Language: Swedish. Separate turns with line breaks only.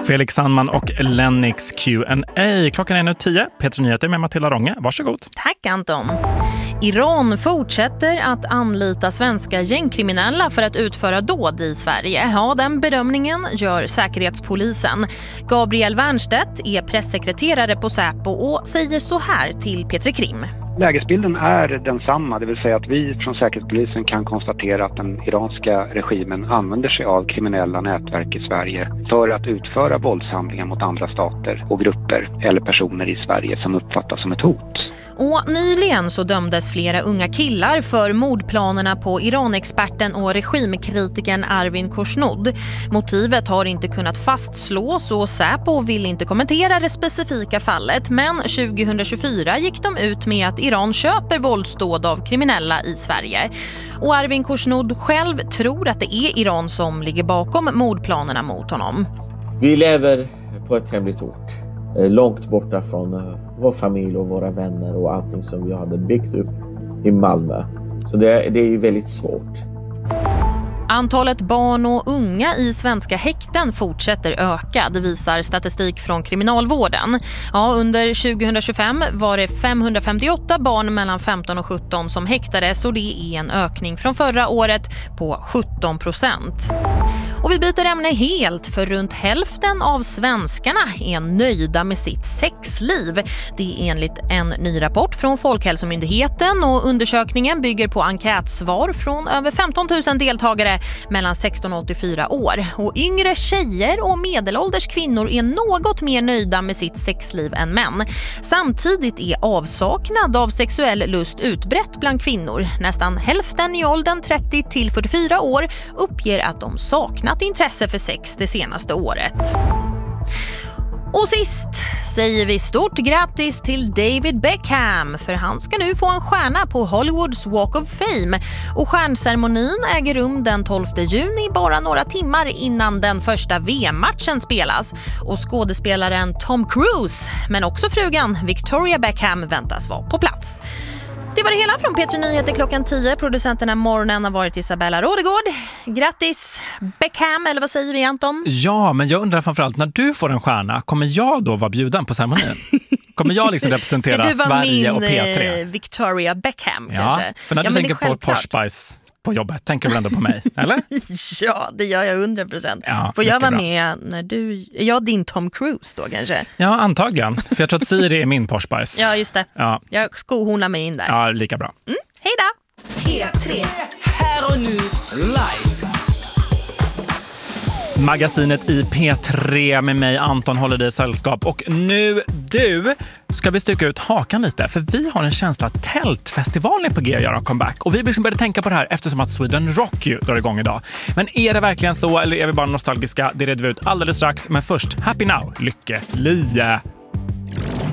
Felix Sandman och Lennox Q&A. Klockan är nu 10. Peter Nyheter med Matilda Ronge. Varsågod.
Tack Anton. Iran fortsätter att anlita svenska gängkriminella för att utföra dåd i Sverige. Ja, den bedömningen gör Säkerhetspolisen. Gabriel Wernstedt är pressekreterare på Säpo och säger så här till Petri Krim.
Lägesbilden är densamma, det vill säga att vi från Säkerhetspolisen kan konstatera att den iranska regimen använder sig av kriminella nätverk i Sverige för att utföra våldshandlingar mot andra stater och grupper eller personer i Sverige som uppfattas som ett hot.
Och nyligen så dömdes flera unga killar för mordplanerna på Iranexperten och regimkritiken Arvin Khoshnoud. Motivet har inte kunnat fastslås och Säpo vill inte kommentera det specifika fallet, men 2024 gick de ut med att Iran köper våldsdåd av kriminella i Sverige. Och Arvin Khoshnoud själv tror att det är Iran som ligger bakom mordplanerna mot honom.
Vi lever på ett hemligt ort. Långt borta från vår familj och våra vänner och allting som vi hade byggt upp i Malmö. Så det är ju väldigt svårt.
Antalet barn och unga i svenska häkten fortsätter öka, det visar statistik från kriminalvården. Ja, under 2025 var det 558 barn mellan 15 och 17 som häktades och det är en ökning från förra året på 17%. Och vi byter ämne helt, för runt hälften av svenskarna är nöjda med sitt sexliv. Det är enligt en ny rapport från Folkhälsomyndigheten och undersökningen bygger på enkätsvar från över 15 000 deltagare mellan 16 och 84 år. Och yngre tjejer och medelålders kvinnor är något mer nöjda med sitt sexliv än män. Samtidigt är avsaknad av sexuell lust utbrett bland kvinnor. Nästan hälften i åldern 30 till 44 år uppger att de saknar intresse för sex det senaste året. Och sist säger vi stort grattis till David Beckham, för han ska nu få en stjärna på Hollywoods Walk of Fame. Och stjärnceremonin äger rum den 12 juni, bara några timmar innan den första VM-matchen spelas. Och skådespelaren Tom Cruise, men också frugan Victoria Beckham, väntas vara på plats. Det var det hela från Petri Nyheter klockan 10. Producenterna morgonen har varit Isabella Rådegård. Grattis Beckham, eller vad säger vi Anton?
Ja, men jag undrar framförallt, när du får en stjärna, kommer jag då vara bjuden på ceremonin? Kommer jag liksom representera Sverige och P3?
Ska du vara min Victoria Beckham kanske?
Ja, för när du tänker på Posh Spice på jobbet, tänker du väl ändå på mig, eller?
Ja, det gör jag 100%.
Ja,
får jag vara
bra.
Med när du... Är jag din Tom Cruise då kanske?
Ja, antagligen. För jag tror att Siri är min Posh Spice.
Ja, just det.
Ja.
Jag skohornar mig in där.
Ja, lika bra.
Hej då!
P3. Här och nu, live.
Magasinet i P3 med mig, Anton, håller dig i sällskap. Och nu, ska vi stycka ut hakan lite. För vi har en känsla att Tältfestivalen är på G att göra comeback. Och vi liksom började tänka på det här eftersom att Sweden Rock ju drar igång idag. Men är det verkligen så, eller är vi bara nostalgiska? Det reder vi ut alldeles strax. Men först, Happy Now, Lykke Lie.